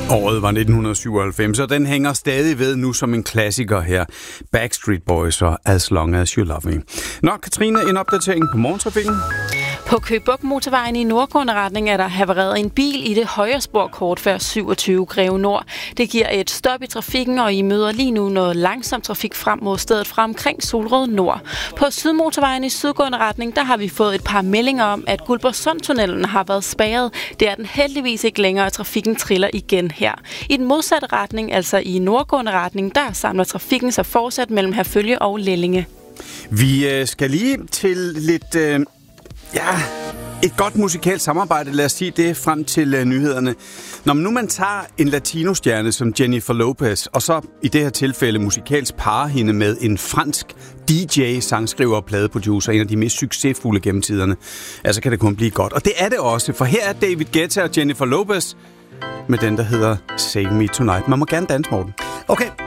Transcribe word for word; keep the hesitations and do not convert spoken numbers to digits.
Året var nitten syvoghalvfems, og den hænger stadig ved nu som en klassiker her. Backstreet Boys og As Long As You Love Me. Nå, Katrine, en opdatering på morgentrafikken. På Køge Bugt motorvejen i nordgående retning er der havareret en bil i det højre spor kort før syvogtyve Greve Nord. Det giver et stop i trafikken, og I møder lige nu noget langsom trafik frem mod stedet fra omkring Solrød Nord. På Sydmotorvejen i sydgående retning, der har vi fået et par meldinger om, at Guldborgsundtunnelen har været spærret. Det er den heldigvis ikke længere, og trafikken triller igen her. I den modsatte retning, altså i nordgående retning, der samler trafikken sig fortsat mellem Herfølge og Lellinge. Vi øh, skal lige til lidt... Øh Ja, et godt musikalt samarbejde, lad os sige det, frem til uh, nyhederne. Når man nu man tager en latinostjerne som Jennifer Lopez, og så i det her tilfælde musikalsk parer hende med en fransk D J, sangskriver og pladeproducer, en af de mest succesfulde gennem tiderne, altså kan det kun blive godt. Og det er det også, for her er David Guetta og Jennifer Lopez med den, der hedder Save Me Tonight. Man må gerne danse, Morten. Okay.